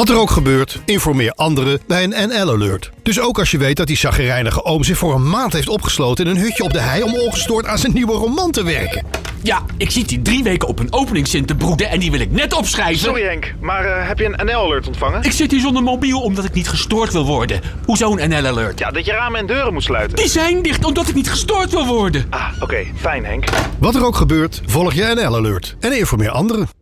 Wat er ook gebeurt, informeer anderen bij een NL-alert. Dus ook als je weet dat die chagrijnige oom zich voor een maand heeft opgesloten in een hutje op de hei om ongestoord aan zijn nieuwe roman te werken. Ja, ik zit hier 3 weken op een openingszin te broeden en die wil ik net opschrijven. Sorry Henk, maar heb je een NL-alert ontvangen? Ik zit hier zonder mobiel omdat ik niet gestoord wil worden. Hoezo een NL-alert? Ja, dat je ramen en deuren moet sluiten. Die zijn dicht omdat ik niet gestoord wil worden. Ah, oké. Fijn Henk. Wat er ook gebeurt, volg je NL-alert en informeer anderen.